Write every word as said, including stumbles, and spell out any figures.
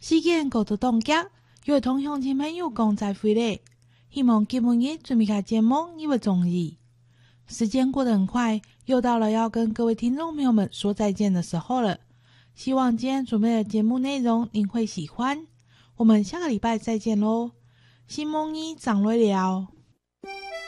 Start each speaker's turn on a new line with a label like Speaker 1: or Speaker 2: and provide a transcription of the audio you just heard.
Speaker 1: 时间过得冻急，又同乡亲朋友讲再会咧。希望今日准备个节目你会中意。时间过得很快，又到了要跟各位听众朋友们说再见的时候了。希望今天准备的节目内容您会喜欢。我们下个礼拜再见喽。新梦一长瑞了。